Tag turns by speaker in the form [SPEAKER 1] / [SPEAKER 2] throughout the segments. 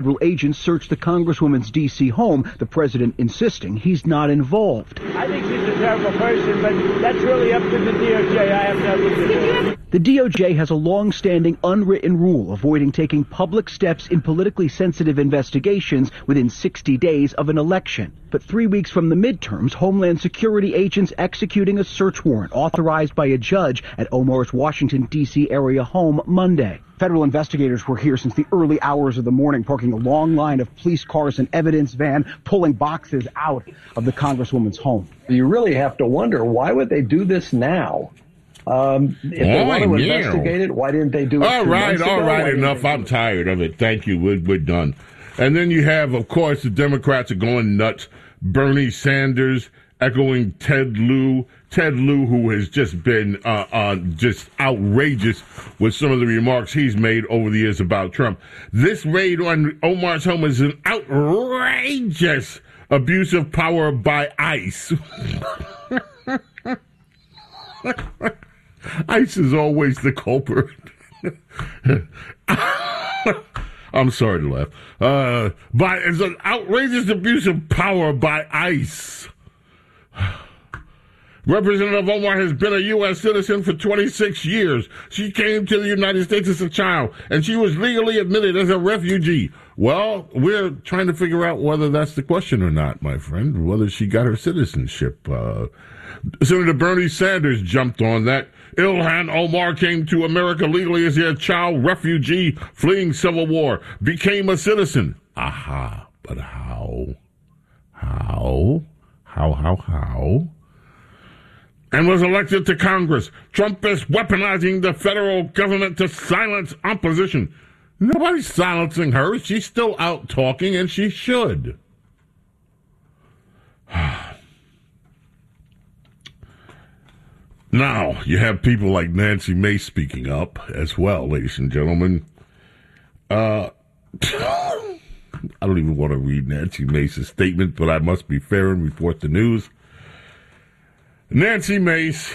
[SPEAKER 1] Federal agents searched the Congresswoman's D.C. home, the president insisting he's not involved.
[SPEAKER 2] I think she's a terrible person, but that's really up to the DOJ. I have nothing to do.
[SPEAKER 1] The DOJ has a long-standing unwritten rule avoiding taking public steps in politically sensitive investigations within 60 days of an election. But 3 weeks from the midterms, Homeland Security agents executing a search warrant authorized by a judge at Omar's Washington, D.C. area home Monday. Federal investigators were here since the early hours of the morning, parking a long line of police cars and evidence van, pulling boxes out of the Congresswoman's home.
[SPEAKER 3] You really have to wonder, why would they do this now? If they want to investigate it, why didn't they do it
[SPEAKER 4] all right, enough. I'm tired of it. Thank you. We're done. And then you have, of course, the Democrats are going nuts. Bernie Sanders echoing Ted Lieu, who has just been just outrageous with some of the remarks he's made over the years about Trump. This raid on Omar's home is an outrageous abuse of power by ICE. ICE is always the culprit. I'm sorry to laugh. But it's an outrageous abuse of power by ICE. Representative Omar has been a U.S. citizen for 26 years. She came to the United States as a child, and she was legally admitted as a refugee. Well, we're trying to figure out whether that's the question or not, my friend, whether she got her citizenship. Senator Bernie Sanders jumped on that. Ilhan Omar came to America legally as a child refugee fleeing civil war, became a citizen. Aha, but how? How? And was elected to Congress. Trump is weaponizing the federal government to silence opposition. Nobody's silencing her. She's still out talking, and she should. Now, you have people like Nancy Mace speaking up as well, ladies and gentlemen. I don't even want to read Nancy Mace's statement, but I must be fair and report the news. Nancy Mace,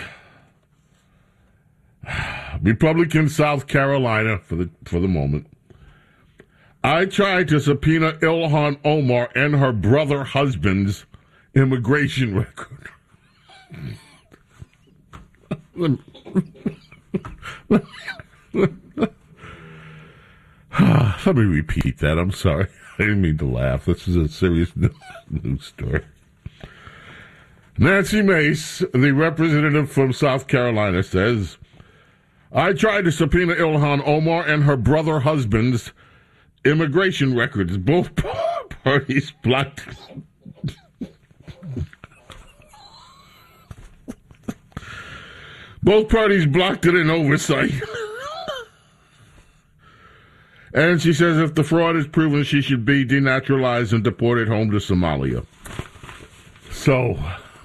[SPEAKER 4] Republican, South Carolina, for the moment. I tried to subpoena Ilhan Omar and her brother husband's immigration record. Let me repeat that. I'm sorry. I didn't mean to laugh. This is a serious news story. Nancy Mace, the representative from South Carolina, says, I tried to subpoena Ilhan Omar and her brother husband's immigration records. Both parties blocked. Both parties blocked it in oversight. And she says if the fraud is proven, she should be denaturalized and deported home to Somalia. So,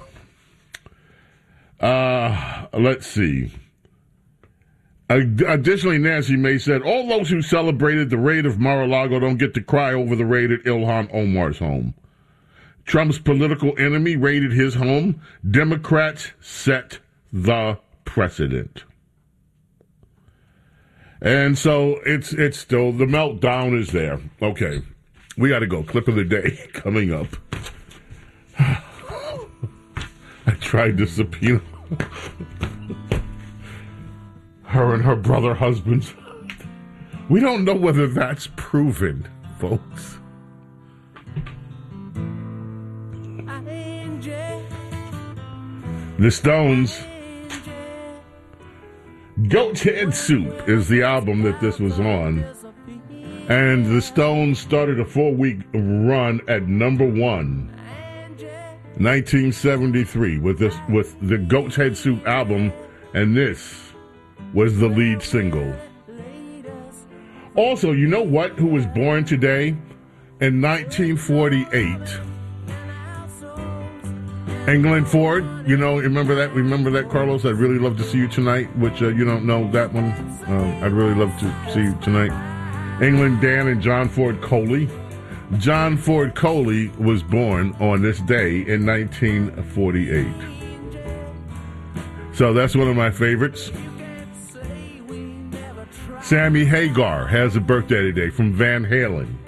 [SPEAKER 4] let's see. Additionally, Nancy Mace said, all those who celebrated the raid of Mar-a-Lago don't get to cry over the raid at Ilhan Omar's home. Trump's political enemy raided his home. Democrats set the precedent. And so it's still, the meltdown is there. Okay, we got to go. Clip of the day coming up. I tried to subpoena her and her brother husbands. We don't know whether that's proven, folks. The Stones. Goat's Head Soup is the album that this was on. And the Stones started a 4-week run at number 1. 1973 with the Goat's Head Soup album, and this was the lead single. Also, you know what? Who was born today? In 1948. England Ford, you know, remember that, Carlos? I'd really love to see you tonight, which you don't know that one. I'd really love to see you tonight. England Dan and John Ford Coley. John Ford Coley was born on this day in 1948. So that's one of my favorites. Sammy Hagar has a birthday today from Van Halen.